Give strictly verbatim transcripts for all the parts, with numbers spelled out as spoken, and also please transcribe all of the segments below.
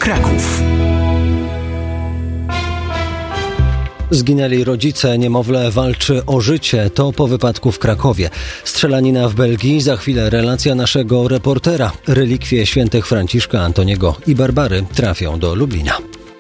Kraków. Zginęli rodzice, niemowlę walczy o życie. To po wypadku w Krakowie. Strzelanina w Belgii, za chwilę relacja naszego reportera. Relikwie świętych Franciszka, Antoniego i Barbary trafią do Lublina.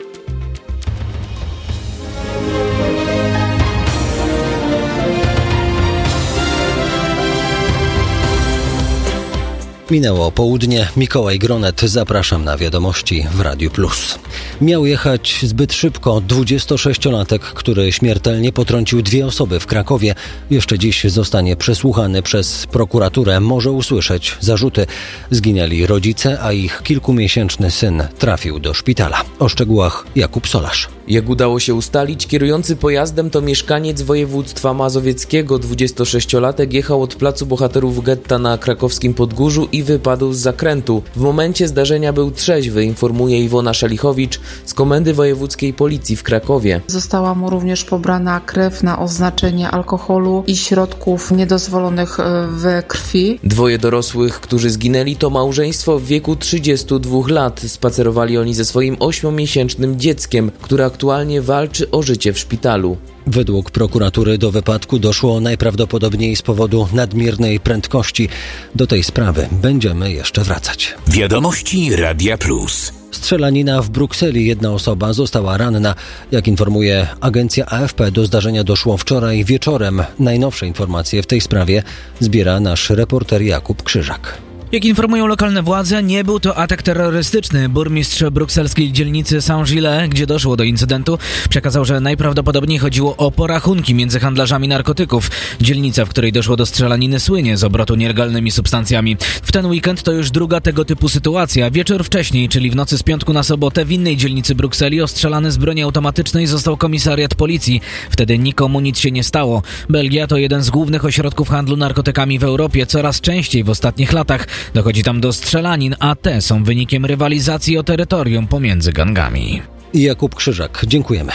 Minęło południe. Mikołaj Gronet, zapraszam na wiadomości w Radiu Plus. Miał jechać zbyt szybko dwudziestosześciolatek, który śmiertelnie potrącił dwie osoby w Krakowie. Jeszcze dziś zostanie przesłuchany przez prokuraturę. Może usłyszeć zarzuty. Zginęli rodzice, a ich kilkumiesięczny syn trafił do szpitala. O szczegółach Jakub Solarz. Jak udało się ustalić, kierujący pojazdem to mieszkaniec województwa mazowieckiego. dwudziestosześciolatek jechał od placu Bohaterów Getta na krakowskim Podgórzu i wypadł z zakrętu. W momencie zdarzenia był trzeźwy, informuje Iwona Szelichowicz z Komendy Wojewódzkiej Policji w Krakowie. Została mu również pobrana krew na oznaczenie alkoholu i środków niedozwolonych we krwi. Dwoje dorosłych, którzy zginęli, to małżeństwo w wieku trzydziestu dwóch lat. Spacerowali oni ze swoim ośmiomiesięcznym dzieckiem, które aktualnie walczy o życie w szpitalu. Według prokuratury do wypadku doszło najprawdopodobniej z powodu nadmiernej prędkości. Do tej sprawy będziemy jeszcze wracać. Wiadomości Radia Plus. Strzelanina w Brukseli. Jedna osoba została ranna. Jak informuje agencja A F P, do zdarzenia doszło wczoraj wieczorem. Najnowsze informacje w tej sprawie zbiera nasz reporter Jakub Krzyżak. Jak informują lokalne władze, nie był to atak terrorystyczny. Burmistrz brukselskiej dzielnicy Saint-Gilles, gdzie doszło do incydentu, przekazał, że najprawdopodobniej chodziło o porachunki między handlarzami narkotyków. Dzielnica, w której doszło do strzelaniny, słynie z obrotu nielegalnymi substancjami. W ten weekend to już druga tego typu sytuacja. Wieczór wcześniej, czyli w nocy z piątku na sobotę, w innej dzielnicy Brukseli ostrzelany z broni automatycznej został komisariat policji. Wtedy nikomu nic się nie stało. Belgia to jeden z głównych ośrodków handlu narkotykami w Europie. Coraz częściej w ostatnich latach dochodzi tam do strzelanin, a te są wynikiem rywalizacji o terytorium pomiędzy gangami. Jakub Krzyżak, dziękujemy.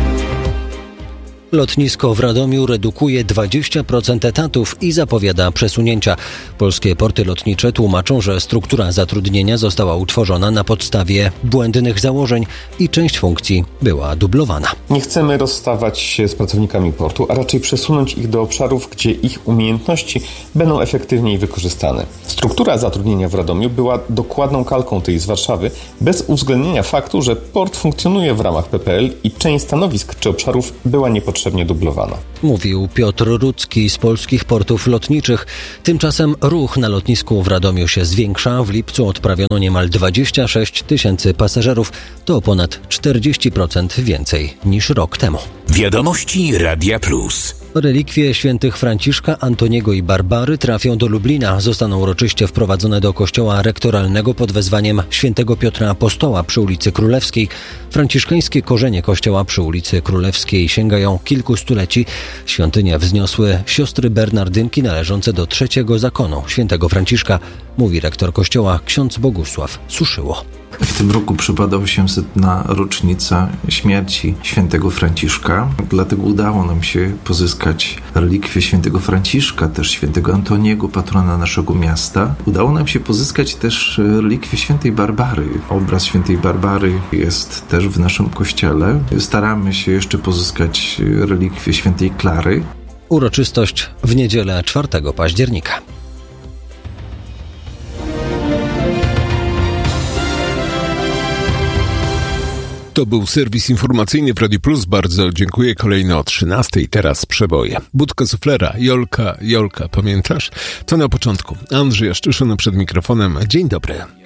Lotnisko w Radomiu redukuje dwadzieścia procent etatów i zapowiada przesunięcia. Polskie porty lotnicze tłumaczą, że struktura zatrudnienia została utworzona na podstawie błędnych założeń i część funkcji była dublowana. Nie chcemy rozstawać się z pracownikami portu, a raczej przesunąć ich do obszarów, gdzie ich umiejętności będą efektywniej wykorzystane. Struktura zatrudnienia w Radomiu była dokładną kalką tej z Warszawy, bez uwzględnienia faktu, że port funkcjonuje w ramach P P L i część stanowisk czy obszarów była niepotrzebna. Dublowana. Mówił Piotr Rudzki z Polskich Portów Lotniczych. Tymczasem ruch na lotnisku w Radomiu się zwiększa. W lipcu odprawiono niemal dwadzieścia sześć tysięcy pasażerów. To o ponad czterdzieści procent więcej niż rok temu. Wiadomości Radia Plus. Relikwie świętych Franciszka, Antoniego i Barbary trafią do Lublina. Zostaną uroczyście wprowadzone do kościoła rektoralnego pod wezwaniem świętego Piotra Apostoła przy ulicy Królewskiej. Franciszkańskie korzenie kościoła przy ulicy Królewskiej sięgają kilku stuleci. Świątynię wzniosły siostry Bernardynki należące do trzeciego zakonu świętego Franciszka, mówi rektor kościoła ksiądz Bogusław Suszyło. W tym roku przypada osiemsetna rocznica śmierci świętego Franciszka, dlatego udało nam się pozyskać relikwie świętego Franciszka, też świętego Antoniego, patrona naszego miasta. Udało nam się pozyskać też relikwie świętej Barbary. Obraz świętej Barbary jest też w naszym kościele. Staramy się jeszcze pozyskać relikwie świętej Klary. Uroczystość w niedzielę czwartego października. To był serwis informacyjny w Radiu Plus. Bardzo dziękuję. Kolejno o trzynastej. Teraz przeboje. Budka suflera. Jolka, Jolka. Pamiętasz? To na początku. Andrzej Jaszczyszyn przed mikrofonem. Dzień dobry.